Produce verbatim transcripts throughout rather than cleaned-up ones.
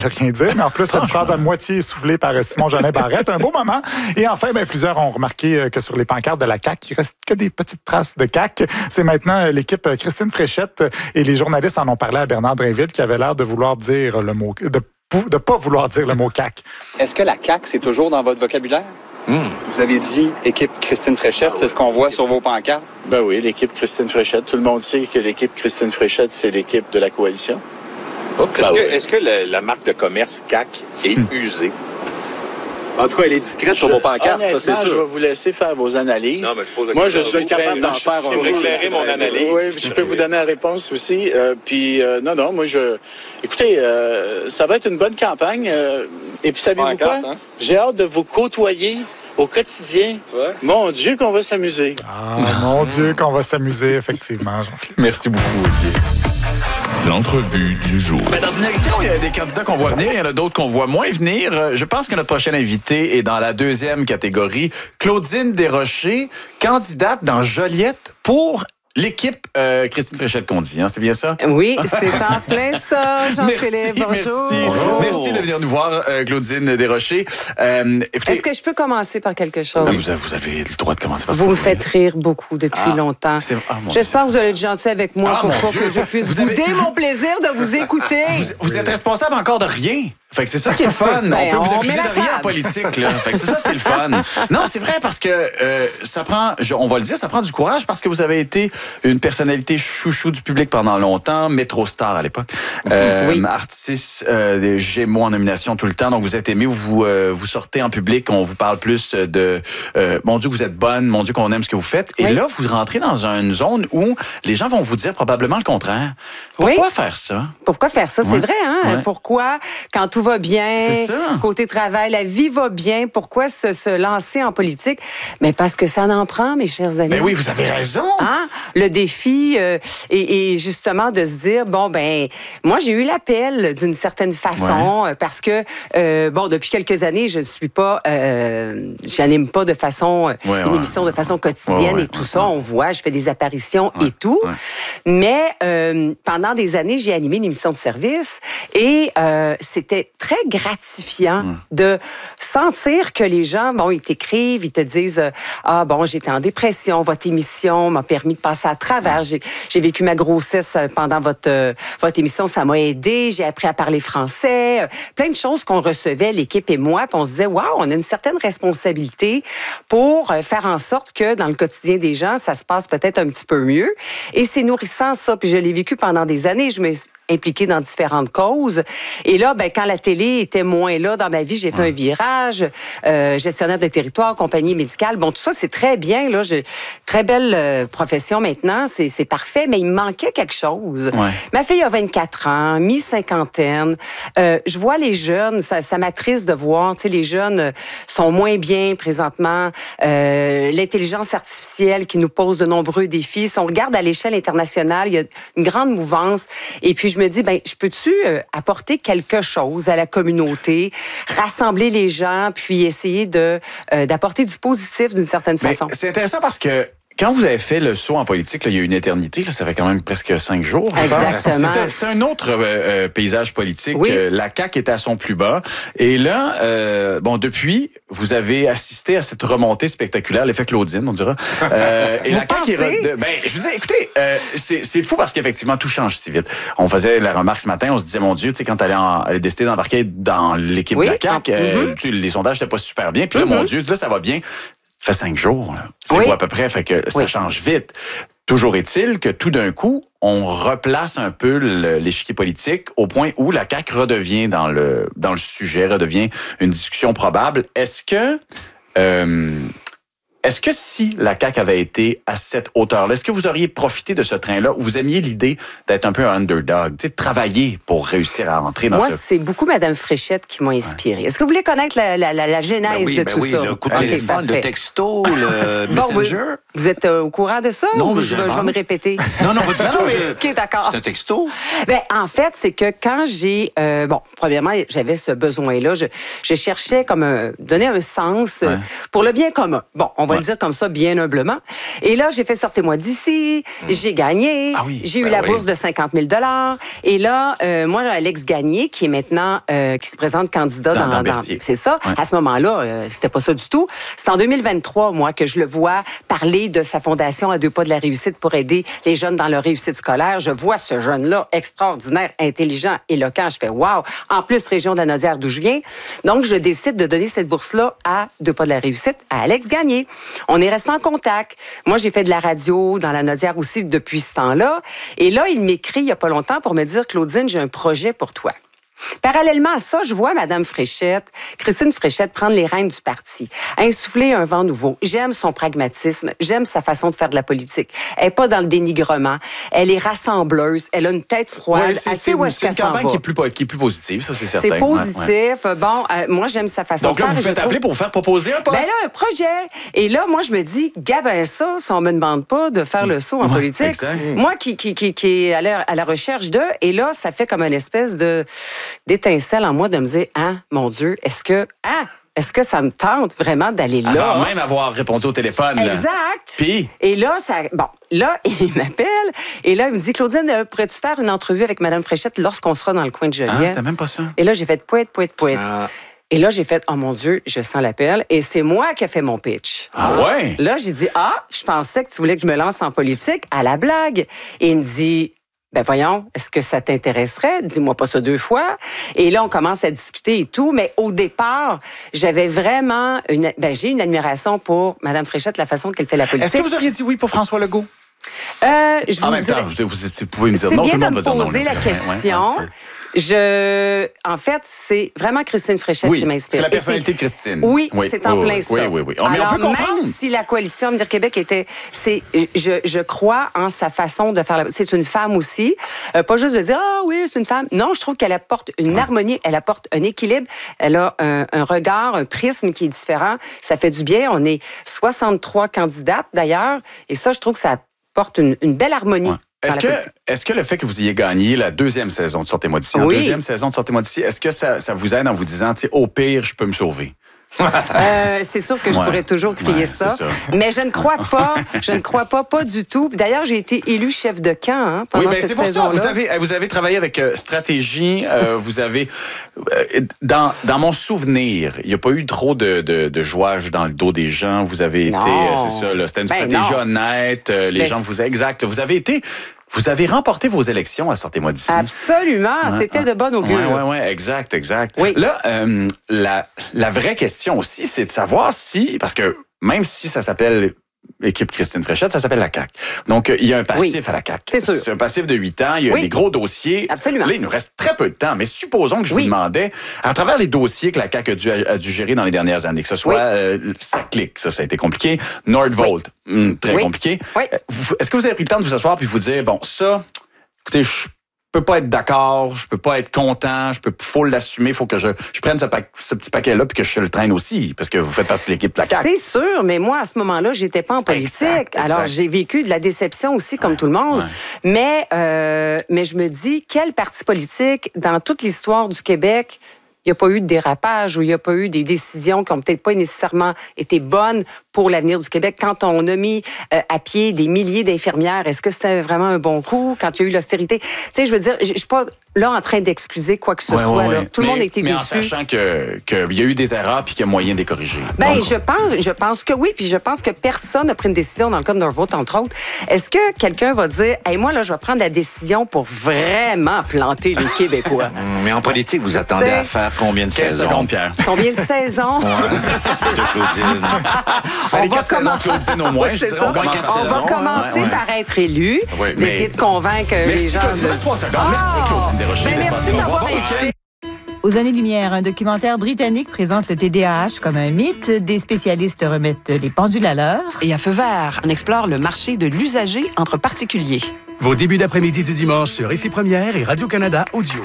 rien dire, mais en plus, une phrase à moitié soufflée par Simon Jolin Barrette. Un beau moment. Et enfin, ben, plusieurs ont remarqué que sur les pancartes de la C A Q, il reste que des petites traces de C A Q. C'est maintenant l'équipe Christine Fréchette et les journalistes en ont parlé à Bernard Drinville qui avait l'air de vouloir dire le mot, de de pas vouloir dire le mot C A Q. Est-ce que la C A Q, c'est toujours dans votre vocabulaire? Mmh. Vous avez dit équipe Christine Fréchette, ah, c'est oui. ce qu'on voit sur vos pancartes? Ben oui, l'équipe Christine Fréchette. Tout le monde sait que l'équipe Christine Fréchette, c'est l'équipe de la coalition. Oh, est-ce, ben que, oui. est-ce que la, la marque de commerce C A Q est mmh. usée? En tout cas, elle est discrète sur vos pancartes, ça, c'est sûr. Je vais vous laisser faire vos analyses. Non, mais je pose la Moi, je question. suis capable d'en faire un. Pour éclairer mon analyse. Oui, je peux vous donner la réponse aussi. Euh, puis, euh, non, non, moi, je... Écoutez, euh, ça va être une bonne campagne. Euh, et puis, savez-vous quoi? Hein? J'ai hâte de vous côtoyer au quotidien. Mon Dieu, qu'on va s'amuser. Ah, mon Dieu, qu'on va s'amuser, effectivement, Jean-Philippe. Merci beaucoup, Olivier. L'entrevue du jour. Ben, dans une élection, il y a des candidats qu'on voit venir, il y en a d'autres qu'on voit moins venir. Je pense que notre prochaine invitée est dans la deuxième catégorie. Claudine Desrochers, candidate dans Joliette pour l'équipe euh, Christine Fréchette-Condy, hein, c'est bien ça? Oui, c'est en plein ça, Jean-Philippe. Bonjour. Merci, Bonjour. Merci de venir nous voir, euh, Claudine Desrochers. Euh, écoutez, Est-ce que je peux commencer par quelque chose? Ben, vous, avez, vous avez le droit de commencer par ça. Vous me faites rire beaucoup depuis ah, longtemps. Ah, J'espère que vous allez être gentil avec moi ah, pour pas Dieu. que je puisse vous bouder avez... mon plaisir de vous écouter. Vous, vous êtes responsable encore de rien. Fait que c'est ça qui est le fun. Ben, on peut on vous accuser met la de rien table. en politique, là. Fait que c'est ça, c'est le fun. Non, c'est vrai parce que euh, ça prend, je, on va le dire, ça prend du courage parce que vous avez été une personnalité chouchou du public pendant longtemps, métro star à l'époque, euh, oui. artiste euh, des Gémeaux en nomination tout le temps. Donc vous êtes aimé, vous euh, vous sortez en public, on vous parle plus de, euh, mon Dieu, vous êtes bonne, mon Dieu, qu'on aime ce que vous faites. Et oui. là, vous rentrez dans une zone où les gens vont vous dire probablement le contraire. Pourquoi oui. faire ça? Pourquoi faire ça? Ouais. C'est vrai, hein? Ouais. Pourquoi, quand tout va bien, côté travail, la vie va bien, pourquoi se, se lancer en politique? Mais parce que ça en prend, mes chers amis. Ben oui, vous avez raison. Hein? Le défi euh, et, et justement de se dire, bon, ben, moi, j'ai eu l'appel d'une certaine façon ouais. parce que, euh, bon, depuis quelques années, je ne suis pas, euh, j'anime pas de façon, ouais, une ouais. émission de façon quotidienne ouais, et tout ouais, ça. Ouais. On voit, je fais des apparitions ouais, et tout. Ouais. Mais euh, pendant des années, j'ai animé une émission de service et euh, c'était très gratifiant mmh. de sentir que les gens, bon, ils t'écrivent, ils te disent « Ah, bon, j'étais en dépression, votre émission m'a permis de passer à travers. J'ai, j'ai vécu ma grossesse pendant votre, euh, votre émission, ça m'a aidé, j'ai appris à parler français. » Plein de choses qu'on recevait, l'équipe et moi, puis on se disait « Wow, on a une certaine responsabilité pour faire en sorte que dans le quotidien des gens, ça se passe peut-être un petit peu mieux. » Et c'est nourrissant, ça, puis je l'ai vécu pendant des années. Je me impliquée dans différentes causes. Et là, ben, quand la télé était moins là dans ma vie, j'ai fait ouais. un virage, euh, gestionnaire de territoire, compagnie médicale. Bon, tout ça, c'est très bien, là. J'ai très belle euh, profession maintenant, c'est, c'est parfait, mais il me manquait quelque chose. Ouais. Ma fille a vingt-quatre ans, mi-cinquantaine. Euh, je vois les jeunes, ça, ça m'attriste de voir, tu sais, les jeunes sont moins bien présentement. Euh, l'intelligence artificielle qui nous pose de nombreux défis. Si on regarde à l'échelle internationale, il y a une grande mouvance. Et puis, je me dis, ben, je peux-tu euh, apporter quelque chose à la communauté, rassembler les gens, puis essayer de euh, d'apporter du positif d'une certaine Mais façon. C'est intéressant parce que quand vous avez fait le saut en politique, là, il y a une éternité, là, ça fait quand même presque cinq jours. Exactement. C'était, c'était un autre euh, euh, paysage politique. Oui. Euh, la C A Q était à son plus bas. Et là, euh, bon, depuis, vous avez assisté à cette remontée spectaculaire, l'effet Claudine, on dira. Euh, et vous la C A Q est re... Ben, je vous dis, écoutez, euh, c'est, c'est fou parce qu'effectivement, tout change si vite. On faisait la remarque ce matin, on se disait, mon Dieu, tu sais, quand elle a décidé d'embarquer dans l'équipe oui. de la C A Q, euh, mm-hmm. les sondages n'étaient pas super bien. Puis là, mm-hmm. mon Dieu, là, ça va bien. Fait cinq jours, là. Oui. Ou à peu près, fait que ça oui. change vite. Toujours est-il que tout d'un coup, on replace un peu le, l'échiquier politique au point où la C A Q redevient dans le dans le sujet, redevient une discussion probable. Est-ce que euh, Est-ce que si la C A Q avait été à cette hauteur-là, est-ce que vous auriez profité de ce train-là ou vous aimiez l'idée d'être un peu un underdog, tu sais, de travailler pour réussir à entrer dans Moi, ce... Moi, c'est beaucoup Mme Fréchette qui m'a inspiré. Ouais. Est-ce que vous voulez connaître la, la, la, la genèse ben oui, de ben tout oui, ça? Le coup de okay, téléphone, le texto, le bon, Messenger. Vous, vous êtes euh, au courant de ça? Non, ou mais je, je vais me répéter. Non, non, pas du tout. Non, mais, je... OK, d'accord. C'est un texto? Ben, en fait, c'est que quand j'ai... Euh, bon, premièrement, j'avais ce besoin-là. Je, je cherchais comme un, donner un sens ouais. pour le bien commun. Bon, on va va le dire comme ça, bien humblement. Et là, j'ai fait Sortez-moi d'ici, mmh. j'ai gagné, ah oui, j'ai ben eu la oui. bourse de cinquante mille dollars. Et là, euh, moi, Alex Gagné, qui est maintenant, euh, qui se présente candidat dans... Dans, dans dans Berthier. c'est ça. Ouais. À ce moment-là, euh, c'était pas ça du tout. C'est en deux mille vingt-trois, moi, que je le vois parler de sa fondation à deux pas de la réussite pour aider les jeunes dans leur réussite scolaire. Je vois ce jeune-là extraordinaire, intelligent, éloquent. Je fais wow. En plus, région de la Naudière d'où je viens. Donc, je décide de donner cette bourse-là à deux pas de la réussite, à Alex Gagné. On est resté en contact. Moi, j'ai fait de la radio dans la Naudière aussi depuis ce temps-là. Et là, il m'écrit il y a pas longtemps pour me dire, Claudine, j'ai un projet pour toi. Parallèlement à ça, je vois Mme Fréchette, Christine Fréchette, prendre les rênes du parti, insuffler un vent nouveau. J'aime son pragmatisme, j'aime sa façon de faire de la politique. Elle n'est pas dans le dénigrement, elle est rassembleuse, elle a une tête froide. Ouais, c'est, c'est, c'est une campagne qui est, plus, qui est plus positive, ça c'est certain. C'est positif. Ouais, ouais. Bon, euh, moi j'aime sa façon Donc de là, faire. Donc là, vous faites appeler trouve... pour vous faire proposer un poste? Ben là, un projet. Et là, moi, je me dis, gabin ça, si on me demande pas de faire le saut en ouais, politique. Exact. Moi qui, qui, qui, qui est à la, à la recherche de, et là, ça fait comme une espèce de d'étincelle en moi de me dire, ah, mon Dieu, est-ce que, ah, est-ce que ça me tente vraiment d'aller là? Avant même avoir répondu au téléphone. Là. Exact. Puis? Et là, ça, bon, là, il m'appelle et là, il me dit, Claudine, pourrais-tu faire une entrevue avec Mme Fréchette lorsqu'on sera dans le coin de Joliette? Ah, c'était même pas ça. Et là, j'ai fait poète, poète, poète. Ah. Et là, j'ai fait, oh mon Dieu, je sens l'appel. Et c'est moi qui ai fait mon pitch. Ah ouais? Là, j'ai dit, ah, je pensais que tu voulais que je me lance en politique à la blague. Et il me dit, ben voyons, est-ce que ça t'intéresserait? Dis-moi pas ça deux fois. Et là, on commence à discuter et tout. Mais au départ, j'avais vraiment une, ben j'ai une admiration pour Mme Fréchette, la façon qu'elle fait la politique. Est-ce que vous auriez dit oui pour François Legault? Euh, je en vous même dirais, temps, vous, vous, vous pouvez me dire c'est non, bien tout le de monde me va dire non. poser la question. Ouais, ouais. Je, en fait, c'est vraiment Christine Fréchette oui, qui m'inspire. C'est la personnalité de Christine. Oui, oui c'est en oui, plein oui, ça. Oui, oui, oui. Mais alors, on peut comprendre. même si la coalition Avenir Québec était, c'est, je, je crois en sa façon de faire. La, c'est une femme aussi, euh, pas juste de dire ah oui, c'est une femme. Non, je trouve qu'elle apporte une ouais. harmonie, elle apporte un équilibre, elle a un, un regard, un prisme qui est différent. Ça fait du bien. On est soixante-trois candidates d'ailleurs, et ça, je trouve que ça apporte une, une belle harmonie. Ouais. Est-ce que, est-ce que le fait que vous ayez gagné la deuxième saison de Sortez-moi d'ici, oui. en deuxième saison de Sortez-moi d'ici, est-ce que ça, ça vous aide en vous disant, tu sais, au pire, je peux me sauver? euh, c'est sûr que je ouais. pourrais toujours crier ouais, ça, ça, mais je ne crois pas, je ne crois pas, pas du tout. D'ailleurs, j'ai été élue chef de camp hein, pendant oui, ben, cette c'est pour saison-là. Ça. Vous avez, vous avez travaillé avec euh, stratégie. Euh, vous avez, euh, dans, dans mon souvenir, il n'y a pas eu trop de, de, de jouage dans le dos des gens. Vous avez été, euh, c'est ça, là, c'était une ben stratégie non. honnête. Euh, les ben gens vous, exact. Vous avez été. Vous avez remporté vos élections à Sortez-moi d'ici. Absolument. Ouais, C'était ouais. de bonne augure. Oui, oui, oui. Exact, exact. Oui. Là, euh, la, la vraie question aussi, c'est de savoir si, parce que même si ça s'appelle équipe Christine Fréchette, ça s'appelle la C A Q. Donc, il y a un passif oui, à la C A Q. C'est sûr. C'est un passif de huit ans. Il y a oui. des gros dossiers. Absolument. Là, il nous reste très peu de temps. Mais supposons que je oui. vous demandais, à travers les dossiers que la C A Q a dû, a dû gérer dans les dernières années, que ce soit oui. euh, Saclic, ça, ça a été compliqué, Nordvolt, oui. hum, très oui. compliqué. Oui. Est-ce que vous avez pris le temps de vous asseoir puis vous dire, bon, ça, écoutez, je peux pas être d'accord, je peux pas être content, je peux, faut l'assumer, faut que je, je prenne ce, pa- ce petit paquet-là puis que je le traîne aussi, parce que vous faites partie de l'équipe de la C A Q. C'est sûr, mais moi, à ce moment-là, j'étais pas en politique. Exact, exact. Alors, j'ai vécu de la déception aussi, comme ouais, tout le monde. Ouais. Mais, euh, mais je me dis, quel parti politique, dans toute l'histoire du Québec, il n'y a pas eu de dérapage ou il n'y a pas eu des décisions qui n'ont peut-être pas nécessairement été bonnes pour l'avenir du Québec. Quand on a mis euh, à pied des milliers d'infirmières, est-ce que c'était vraiment un bon coup quand il y a eu l'austérité? Tu sais, je veux dire, je ne suis pas là en train d'excuser quoi que ce ouais, soit. Ouais, là. ouais. Tout le mais, monde a été mais déçu. Mais en sachant qu'il que y a eu des erreurs puis qu'il y a moyen de les corriger. Ben, Donc, je pense, je pense que oui, puis je pense que personne n'a pris une décision dans le cas de Nordvolt, entre autres. Est-ce que quelqu'un va dire, hey, moi, là, je vais prendre la décision pour vraiment planter les Québécois? Mais en politique, vous attendez T'sais, à faire combien de saisons? Secondes, Pierre. Combien de saisons? Ouais. De Claudine. On va commencer. Claudine au moins, oui, je dirais, on, commence on va commencer ouais, ouais. par être élu, oui, d'essayer de convaincre merci, les gens. Claudine, de... trois secondes. Oh, merci Claudine Desrochers. Ben merci d'avoir invité. Aux Années-Lumière, un documentaire britannique présente le T D A H comme un mythe. Des spécialistes remettent les pendules à l'heure. Et à Feu vert, on explore le marché de l'usager entre particuliers. Vos débuts d'après-midi du dimanche sur Ici Première et Radio-Canada Audio.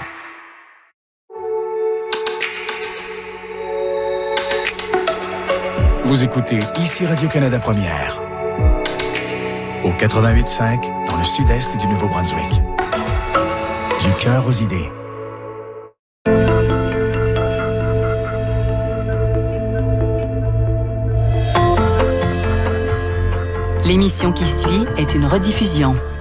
Vous écoutez Ici Radio-Canada Première. Au quatre-vingt-huit cinq, dans le sud-est du Nouveau-Brunswick. Du cœur aux idées. L'émission qui suit est une rediffusion.